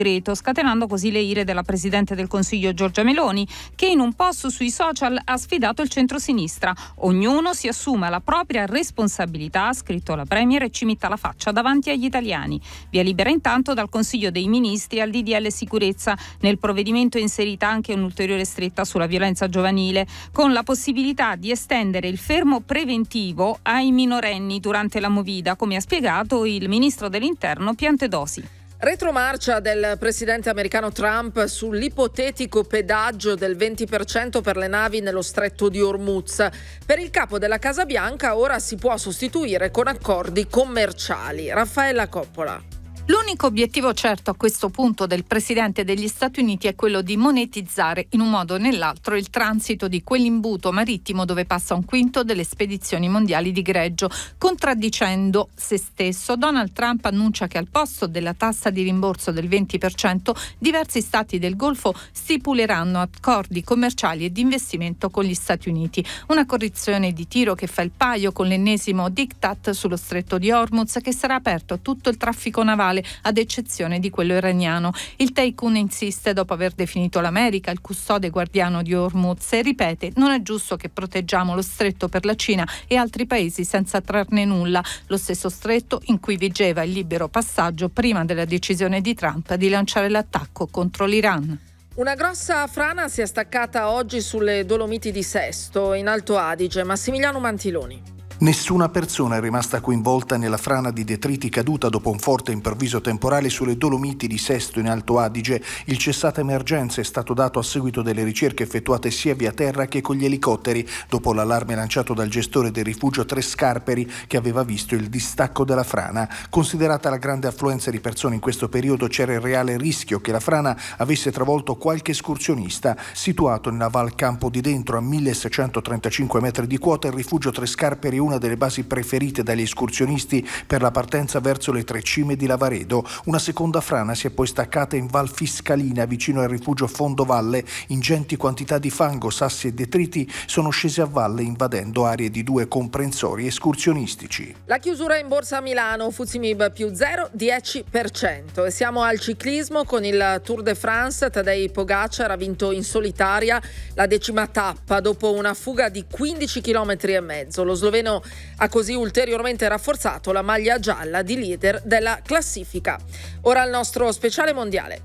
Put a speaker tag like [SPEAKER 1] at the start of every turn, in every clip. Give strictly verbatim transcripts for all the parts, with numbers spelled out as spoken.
[SPEAKER 1] scatenando così le ire della Presidente del Consiglio Giorgia Meloni, che in un post sui social ha sfidato il centrosinistra. Ognuno si assuma la propria responsabilità, ha scritto la Premier, e ci metta la faccia davanti agli italiani. Via libera intanto dal Consiglio dei Ministri al D D L sicurezza. Nel provvedimento è inserita anche un'ulteriore stretta sulla violenza giovanile, con la possibilità di estendere il fermo preventivo ai minorenni durante la movida, come ha spiegato il ministro dell'Interno Piantedosi.
[SPEAKER 2] Retromarcia del presidente americano Trump sull'ipotetico pedaggio del venti per cento per le navi nello stretto di Hormuz. Per il capo della Casa Bianca ora si può sostituire con accordi commerciali. Raffaella Coppola.
[SPEAKER 3] L'unico obiettivo certo a questo punto del presidente degli Stati Uniti è quello di monetizzare in un modo o nell'altro il transito di quell'imbuto marittimo dove passa un quinto delle spedizioni mondiali di greggio. Contraddicendo se stesso, Donald Trump annuncia che al posto della tassa di rimborso del venti per cento diversi stati del Golfo stipuleranno accordi commerciali e di investimento con gli Stati Uniti. Una correzione di tiro che fa il paio con l'ennesimo diktat sullo stretto di Hormuz, che sarà aperto a tutto il traffico navale ad eccezione di quello iraniano. Il tycoon insiste dopo aver definito l'America il custode guardiano di Hormuz e ripete: non è giusto che proteggiamo lo stretto per la Cina e altri paesi senza trarne nulla, lo stesso stretto in cui vigeva il libero passaggio prima della decisione di Trump di lanciare l'attacco contro l'Iran.
[SPEAKER 2] Una grossa frana si è staccata oggi sulle Dolomiti di Sesto, in Alto Adige. Massimiliano Mantiloni.
[SPEAKER 4] Nessuna persona è rimasta coinvolta nella frana di detriti caduta dopo un forte e improvviso temporale sulle Dolomiti di Sesto in Alto Adige. Il cessate emergenza è stato dato a seguito delle ricerche effettuate sia via terra che con gli elicotteri, dopo l'allarme lanciato dal gestore del rifugio Tre Scarperi, che aveva visto il distacco della frana. Considerata la grande affluenza di persone in questo periodo, c'era il reale rischio che la frana avesse travolto qualche escursionista. Situato nella Val Campo di Dentro a milleseicentotrentacinque metri di quota, il rifugio Tre Scarperi è una delle basi preferite dagli escursionisti per la partenza verso le tre cime di Lavaredo. Una seconda frana si è poi staccata in Val Fiscalina, vicino al rifugio Fondovalle. Ingenti quantità di fango, sassi e detriti sono scesi a valle, invadendo aree di due comprensori escursionistici.
[SPEAKER 2] La chiusura in borsa a Milano, F T S E M I B più zero virgola dieci per cento. E siamo al ciclismo con il Tour de France. Tadej Pogacar ha vinto in solitaria la decima tappa dopo una fuga di quindici chilometri e mezzo. Lo sloveno ha così ulteriormente rafforzato la maglia gialla di leader della classifica. Ora il nostro speciale mondiale.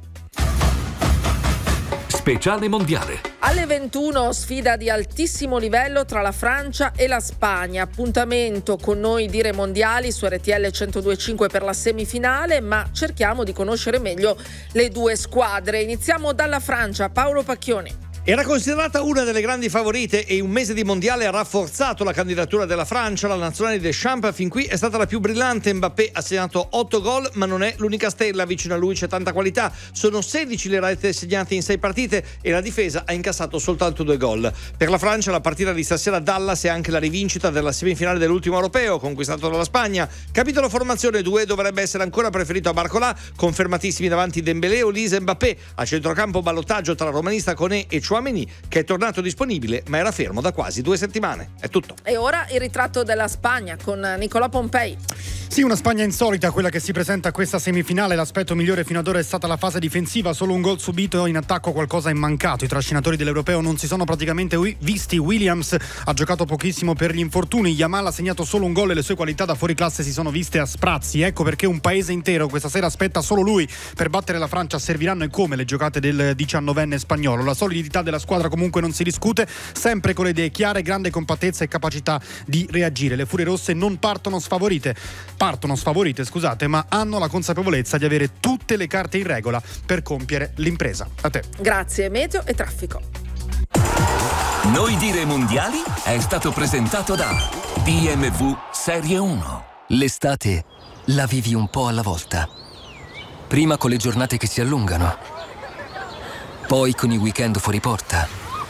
[SPEAKER 5] Speciale mondiale.
[SPEAKER 2] Alle ventuno sfida di altissimo livello tra la Francia e la Spagna. Appuntamento con Noi Dire Mondiali su R T L centodue e cinque per la semifinale, ma cerchiamo di conoscere meglio le due squadre. Iniziamo dalla Francia. Paolo Pacchioni.
[SPEAKER 6] Era considerata una delle grandi favorite e un mese di mondiale ha rafforzato la candidatura della Francia. La nazionale de Deschamps fin qui è stata la più brillante. Mbappé ha segnato otto gol, ma non è l'unica stella. Vicino a lui c'è tanta qualità. Sono sedici le rete segnate in sei partite e la difesa ha incassato soltanto due gol. Per la Francia la partita di stasera a Dallas è anche la rivincita della semifinale dell'ultimo europeo conquistato dalla Spagna. Capitolo formazione due dovrebbe essere ancora preferito a Barcolà, confermatissimi davanti Dembélé, Olise e Mbappé. A centrocampo ballottaggio tra romanista Koné e Chouameni, che è tornato disponibile ma era fermo da quasi due settimane. È tutto.
[SPEAKER 2] E ora il ritratto della Spagna con Nicolò Pompei.
[SPEAKER 7] Sì, una Spagna insolita, quella che si presenta a questa semifinale. L'aspetto migliore fino ad ora è stata la fase difensiva, solo un gol subito, in attacco qualcosa è mancato. I trascinatori dell'Europeo non si sono praticamente visti. Williams ha giocato pochissimo per gli infortuni, Yamal ha segnato solo un gol e le sue qualità da fuori classe si sono viste a sprazzi. Ecco perché un paese intero questa sera aspetta solo lui per battere la Francia. Serviranno e come le giocate del diciannovenne spagnolo. La solidità della squadra comunque non si discute, sempre con le idee chiare, grande compattezza e capacità di reagire. Le furie rosse non partono sfavorite partono sfavorite, scusate, ma hanno la consapevolezza di avere tutte le carte in regola per compiere l'impresa. A te.
[SPEAKER 2] Grazie. Meteo e traffico.
[SPEAKER 5] Noi Dire Mondiali è stato presentato da B M W Serie uno.
[SPEAKER 8] L'estate la vivi un po' alla volta. Prima con le giornate che si allungano, poi con i weekend fuori porta,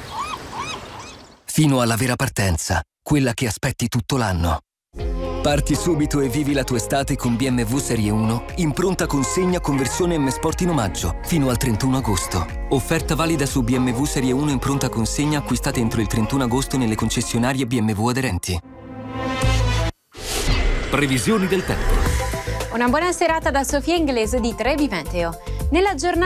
[SPEAKER 8] fino alla vera partenza, quella che aspetti tutto l'anno. Parti subito e vivi la tua estate con B M W Serie uno in pronta consegna con versione M Sport in omaggio fino al trentuno agosto. Offerta valida su B M W Serie uno in pronta consegna acquistate entro il trentuno agosto nelle concessionarie B M W aderenti.
[SPEAKER 5] Previsioni del tempo.
[SPEAKER 9] Una buona serata da Sofia Inglese di Trevi Meteo. Nella giornata